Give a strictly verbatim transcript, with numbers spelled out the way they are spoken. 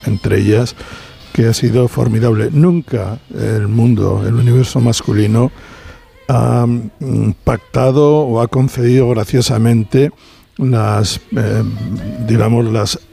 entre ellas, que ha sido formidable. Nunca el mundo, el universo masculino, ha pactado o ha concedido graciosamente las, eh, digamos, las